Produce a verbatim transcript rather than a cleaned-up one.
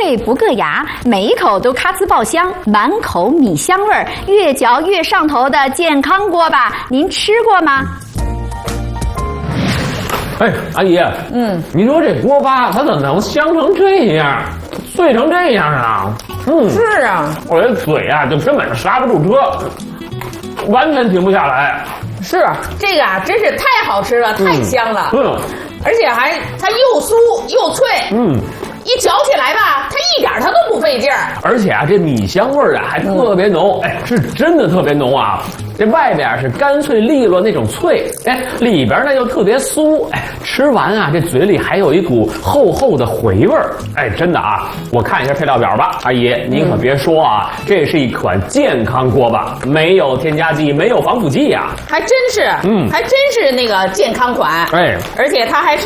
脆不硌牙，每一口都咔呲爆香，满口米香味儿，越嚼越上头的健康锅巴，您吃过吗？ 哎，阿姨，嗯，您说这锅巴它怎么能香成这样，脆成这样啊？嗯， 是啊， 我这嘴啊就根本刹不住车，完全停不下来。 是这个啊，真是太好吃了，太香了。 嗯， 而且还它又酥又脆。 嗯。 一嚼起来吧，它一点它都不费劲儿， 而且啊，这米香味儿啊还特别浓，哎，是真的特别浓啊！这外边是干脆利落那种脆，哎，里边呢又特别酥，哎，吃完啊，这嘴里还有一股厚厚的回味儿，哎，真的啊！我看一下配料表吧，阿姨，您可别说啊，嗯、这是一款健康锅巴，没有添加剂，没有防腐剂呀、啊， 还真是， 嗯， 还真是那个健康款， 哎， 而且它还是